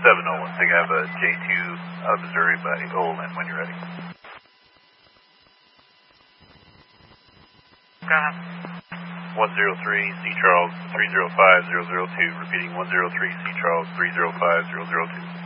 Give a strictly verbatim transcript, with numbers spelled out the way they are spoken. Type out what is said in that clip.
seven oh one, so you have a J two out of Missouri by Olin when you're ready. Go ahead. one zero three, C Charles, three zero five zero zero two, repeating one zero three, C Charles, three zero five zero zero two.